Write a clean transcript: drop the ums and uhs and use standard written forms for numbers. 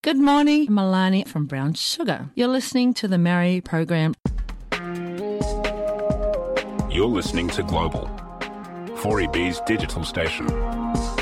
Good morning, Milani from Brown Sugar. You're listening to the Mary program. You're listening to Global, 4EB's digital station.